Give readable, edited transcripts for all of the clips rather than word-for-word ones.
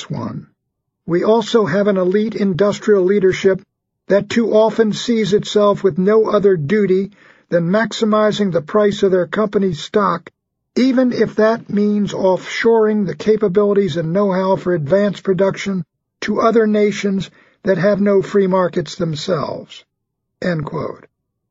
one. We also have an elite industrial leadership that too often sees itself with no other duty than maximizing the price of their company's stock, even if that means offshoring the capabilities and know-how for advanced production to other nations that have no free markets themselves." End quote.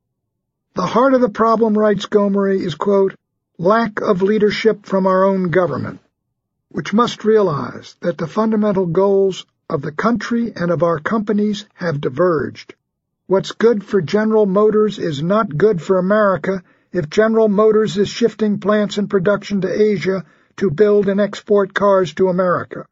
The heart of the problem, writes Gomery, is, quote, "lack of leadership from our own government, which must realize that the fundamental goals of the country and of our companies have diverged. What's good for General Motors is not good for America if General Motors is shifting plants and production to Asia to build and export cars to America.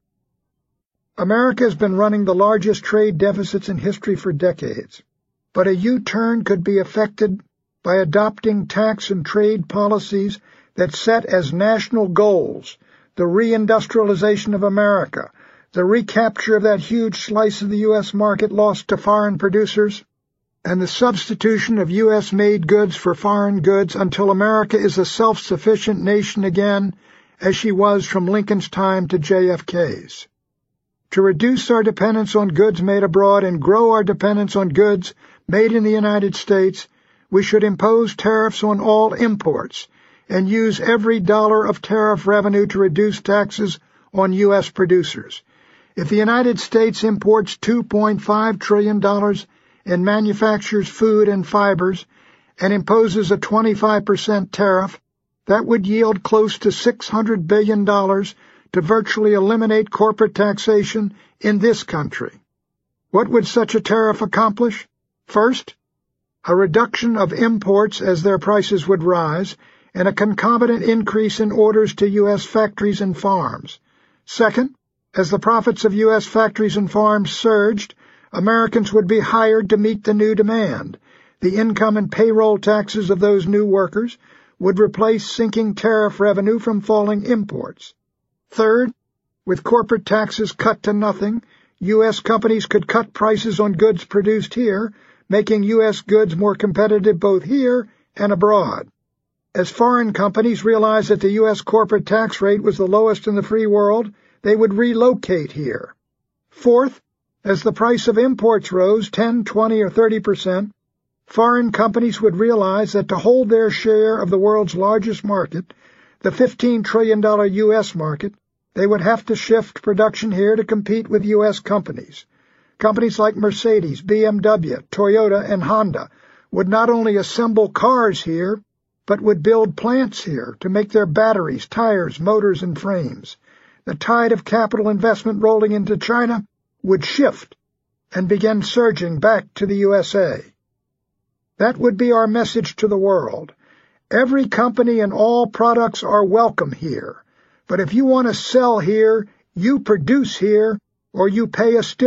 America has been running the largest trade deficits in history for decades, but a U-turn could be effected by adopting tax and trade policies that set as national goals the reindustrialization of America, the recapture of that huge slice of the U.S. market lost to foreign producers, and the substitution of U.S.-made goods for foreign goods until America is a self-sufficient nation again, as she was from Lincoln's time to JFK's. To reduce our dependence on goods made abroad and grow our dependence on goods made in the United States, we should impose tariffs on all imports and use every dollar of tariff revenue to reduce taxes on U.S. producers. If the United States imports $2.5 trillion and manufactures food and fibers and imposes a 25% tariff, that would yield close to $600 billion to virtually eliminate corporate taxation in this country. What would such a tariff accomplish? First, a reduction of imports as their prices would rise, and a concomitant increase in orders to U.S. factories and farms. Second, as the profits of U.S. factories and farms surged, Americans would be hired to meet the new demand. The income and payroll taxes of those new workers would replace sinking tariff revenue from falling imports. Third, with corporate taxes cut to nothing, U.S. companies could cut prices on goods produced here, making U.S. goods more competitive both here and abroad. As foreign companies realized that the U.S. corporate tax rate was the lowest in the free world, they would relocate here. Fourth, as the price of imports rose 10, 20, or 30%, foreign companies would realize that to hold their share of the world's largest market, the $15 trillion U.S. market, they would have to shift production here to compete with U.S. companies. Companies like Mercedes, BMW, Toyota, and Honda would not only assemble cars here, but would build plants here to make their batteries, tires, motors, and frames. The tide of capital investment rolling into China would shift and begin surging back to the USA. That would be our message to the world. Every company and all products are welcome here, but if you want to sell here, you produce here, or you pay a stiff